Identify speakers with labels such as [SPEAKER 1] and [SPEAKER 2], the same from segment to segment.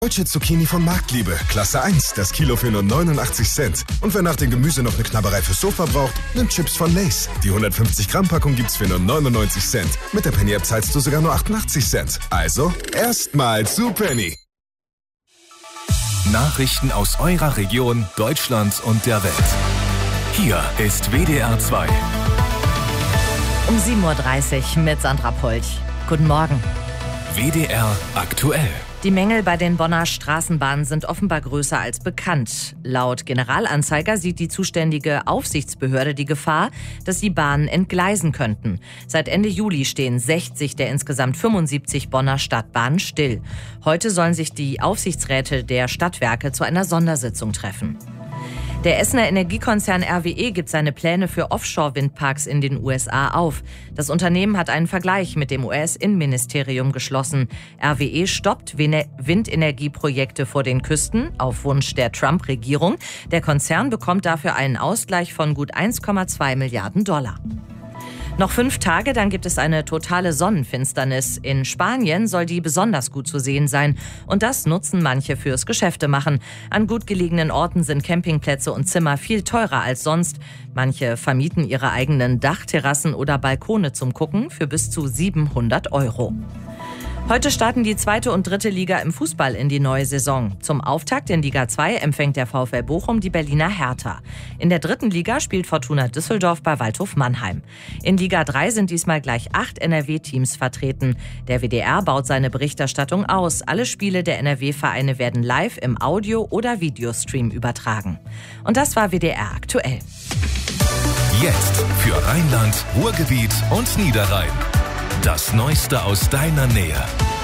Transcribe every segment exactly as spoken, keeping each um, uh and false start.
[SPEAKER 1] Deutsche Zucchini von Marktliebe, Klasse eins, das Kilo für nur neunundachtzig Cent. Und wer nach dem Gemüse noch eine Knabberei fürs Sofa braucht, nimmt Chips von Lay's. Die hundertfünfzig Gramm Packung gibt's für nur neunundneunzig Cent. Mit der Penny App zahlst du sogar nur achtundachtzig Cent. Also, erstmal zu Penny.
[SPEAKER 2] Nachrichten aus eurer Region, Deutschland und der Welt. Hier ist W D R zwei.
[SPEAKER 3] Um sieben Uhr dreißig mit Sandra Polch. Guten Morgen.
[SPEAKER 2] W D R aktuell.
[SPEAKER 3] Die Mängel bei den Bonner Straßenbahnen sind offenbar größer als bekannt. Laut Generalanzeiger sieht die zuständige Aufsichtsbehörde die Gefahr, dass die Bahnen entgleisen könnten. Seit Ende Juli stehen sechzig der insgesamt fünfundsiebzig Bonner Stadtbahnen still. Heute sollen sich die Aufsichtsräte der Stadtwerke zu einer Sondersitzung treffen. Der Essener Energiekonzern R W E gibt seine Pläne für Offshore-Windparks in den U S A auf. Das Unternehmen hat einen Vergleich mit dem U S-Innenministerium geschlossen. R W E stoppt Windenergieprojekte vor den Küsten auf Wunsch der Trump-Regierung. Der Konzern bekommt dafür einen Ausgleich von gut eins Komma zwei Milliarden Dollar. Noch fünf Tage, dann gibt es eine totale Sonnenfinsternis. In Spanien soll die besonders gut zu sehen sein. Und das nutzen manche fürs Geschäftemachen. An gut gelegenen Orten sind Campingplätze und Zimmer viel teurer als sonst. Manche vermieten ihre eigenen Dachterrassen oder Balkone zum Gucken für bis zu siebenhundert Euro. Heute starten die zweite und dritte Liga im Fußball in die neue Saison. Zum Auftakt in Liga zwei empfängt der VfL Bochum die Berliner Hertha. In der dritten Liga spielt Fortuna Düsseldorf bei Waldhof Mannheim. In Liga drei sind diesmal gleich acht N R W-Teams vertreten. Der W D R baut seine Berichterstattung aus. Alle Spiele der N R W-Vereine werden live im Audio- oder Videostream übertragen. Und das war W D R aktuell.
[SPEAKER 2] Jetzt für Rheinland, Ruhrgebiet und Niederrhein. Das Neueste aus deiner Nähe.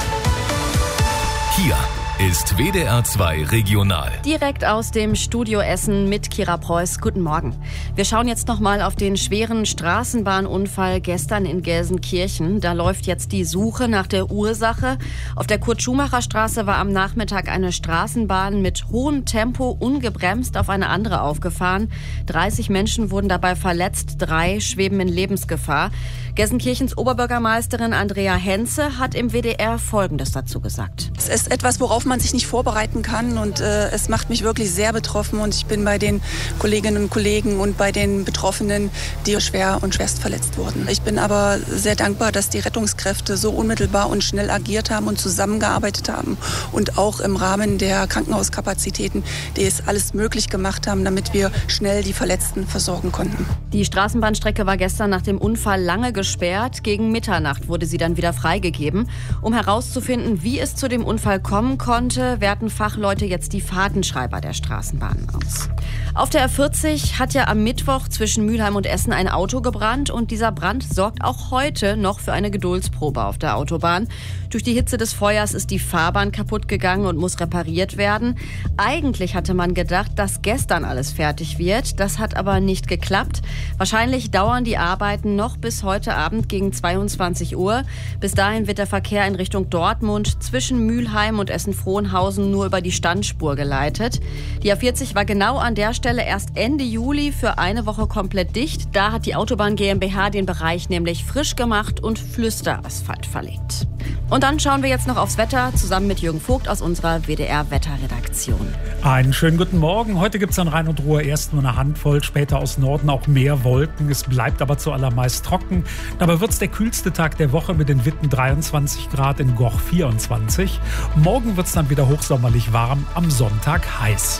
[SPEAKER 2] Hier ist W D R zwei Regional.
[SPEAKER 4] Direkt aus dem Studio Essen mit Kira Preuß. Guten Morgen. Wir schauen jetzt nochmal auf den schweren Straßenbahnunfall gestern in Gelsenkirchen. Da läuft jetzt die Suche nach der Ursache. Auf der Kurt-Schumacher-Straße war am Nachmittag eine Straßenbahn mit hohem Tempo ungebremst auf eine andere aufgefahren. dreißig Menschen wurden dabei verletzt, drei schweben in Lebensgefahr. Gelsenkirchens Oberbürgermeisterin Andrea Henze hat im W D R Folgendes dazu gesagt.
[SPEAKER 5] Es ist etwas, worauf man sich nicht vorbereiten kann und äh, es macht mich wirklich sehr betroffen und ich bin bei den Kolleginnen und Kollegen und bei den Betroffenen, die schwer und schwerst verletzt wurden. Ich bin aber sehr dankbar, dass die Rettungskräfte so unmittelbar und schnell agiert haben und zusammengearbeitet haben und auch im Rahmen der Krankenhauskapazitäten, die es alles möglich gemacht haben, damit wir schnell die Verletzten versorgen konnten.
[SPEAKER 4] Die Straßenbahnstrecke war gestern nach dem Unfall lange gesperrt. Gegen Mitternacht wurde sie dann wieder freigegeben. Um herauszufinden, wie es zu dem Unfall kommen konnte, werten Fachleute jetzt die Fahrtenschreiber der Straßenbahnen aus. Auf der R vierzig hat ja am Mittwoch zwischen Mülheim und Essen ein Auto gebrannt und dieser Brand sorgt auch heute noch für eine Geduldsprobe auf der Autobahn. Durch die Hitze des Feuers ist die Fahrbahn kaputt gegangen und muss repariert werden. Eigentlich hatte man gedacht, dass gestern alles fertig wird. Das hat aber nicht geklappt. Wahrscheinlich dauern die Arbeiten noch bis heute Abend gegen zweiundzwanzig Uhr. Bis dahin wird der Verkehr in Richtung Dortmund zwischen Mülheim und Essen-Frohnhausen nur über die Standspur geleitet. Die R vierzig war genau an der Stelle erst Ende Juli für eine Woche komplett dicht. Da hat die Autobahn GmbH den Bereich nämlich frisch gemacht und Flüsterasphalt verlegt. Und dann schauen wir jetzt noch aufs Wetter, zusammen mit Jürgen Vogt aus unserer W D R-Wetterredaktion.
[SPEAKER 6] Einen schönen guten Morgen. Heute gibt es an Rhein und Ruhr erst nur eine Handvoll, später aus Norden auch mehr Wolken. Es bleibt aber zuallermeist trocken. Dabei wird es der kühlste Tag der Woche mit den Witten dreiundzwanzig Grad, in Goch vierundzwanzig. Morgen wird es dann wieder hochsommerlich warm, am Sonntag heiß.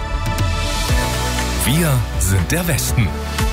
[SPEAKER 2] Wir sind der Westen.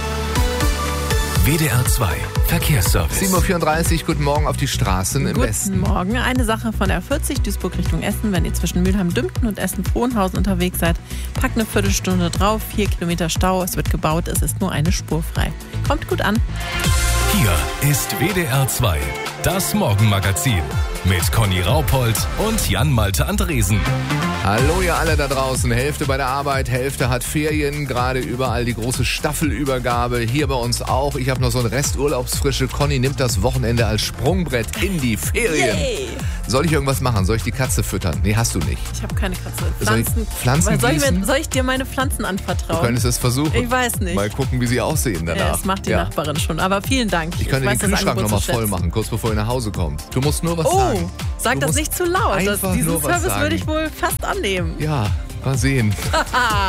[SPEAKER 2] W D R zwei Verkehrsservice.
[SPEAKER 7] sieben Uhr vierunddreißig, guten Morgen auf die Straßen im
[SPEAKER 8] Guten
[SPEAKER 7] Westen.
[SPEAKER 8] Guten Morgen. Eine Sache von der R vierzig, Duisburg Richtung Essen. Wenn ihr zwischen Mülheim-Dümpten und Essen-Frohnhausen unterwegs seid, packt eine Viertelstunde drauf. Vier Kilometer Stau, es wird gebaut, es ist nur eine Spur frei. Kommt gut an.
[SPEAKER 2] Hier ist W D R zwei, das Morgenmagazin. Mit Conny Raupold und Jan-Malte Andresen.
[SPEAKER 7] Hallo ihr alle da draußen. Hälfte bei der Arbeit, Hälfte hat Ferien. Gerade überall die große Staffelübergabe. Hier bei uns auch. Ich habe noch so eine Resturlaubsfrische. Conny nimmt das Wochenende als Sprungbrett in die Ferien.
[SPEAKER 8] Yay.
[SPEAKER 7] Soll ich irgendwas machen? Soll ich die Katze füttern? Nee, hast du nicht.
[SPEAKER 8] Ich habe keine Katze.
[SPEAKER 7] Soll ich
[SPEAKER 8] Pflanzen.
[SPEAKER 7] Pflanzen
[SPEAKER 8] soll, ich
[SPEAKER 7] gießen?
[SPEAKER 8] mir, soll ich dir meine Pflanzen anvertrauen?
[SPEAKER 7] Du könntest es versuchen.
[SPEAKER 8] Ich weiß nicht.
[SPEAKER 7] Mal gucken, wie sie aussehen danach.
[SPEAKER 8] Ja, das macht die
[SPEAKER 7] Ja.
[SPEAKER 8] Nachbarin schon. Aber vielen Dank.
[SPEAKER 7] Ich könnte
[SPEAKER 8] weiß
[SPEAKER 7] den
[SPEAKER 8] das
[SPEAKER 7] Kühlschrank
[SPEAKER 8] Angebot
[SPEAKER 7] nochmal
[SPEAKER 8] zu
[SPEAKER 7] voll
[SPEAKER 8] schätzen.
[SPEAKER 7] machen, kurz bevor ihr nach Hause kommt. Du musst nur was
[SPEAKER 8] Oh,
[SPEAKER 7] sagen.
[SPEAKER 8] sag
[SPEAKER 7] Du
[SPEAKER 8] das
[SPEAKER 7] musst
[SPEAKER 8] nicht zu laut. Das,
[SPEAKER 7] einfach
[SPEAKER 8] diesen
[SPEAKER 7] nur was
[SPEAKER 8] Service
[SPEAKER 7] sagen.
[SPEAKER 8] würde ich wohl fast annehmen.
[SPEAKER 7] Ja, mal sehen.